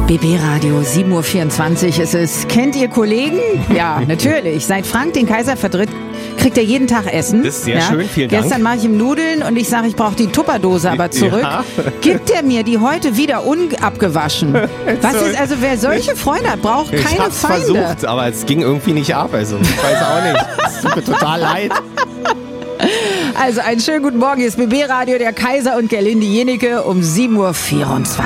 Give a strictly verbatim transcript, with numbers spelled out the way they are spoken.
B B Radio, sieben Uhr vierundzwanzig ist es. Kennt ihr Kollegen? Ja, natürlich. Seit Frank den Kaiser vertritt, kriegt er jeden Tag Essen. Das ist sehr ja. schön, vielen Dank. Gestern mache ich ihm Nudeln und ich sage, ich brauche die Tupperdose aber zurück. Ja. Gibt er mir die heute wieder unabgewaschen? Was ist, also wer solche Freunde hat, braucht Ich keine hab's Feinde. versucht, aber es ging irgendwie nicht ab. Also ich weiß auch nicht. Es tut mir total leid. Also einen schönen guten Morgen, hier ist B B Radio, der Kaiser und Gerlinde Jenike um sieben Uhr vierundzwanzig.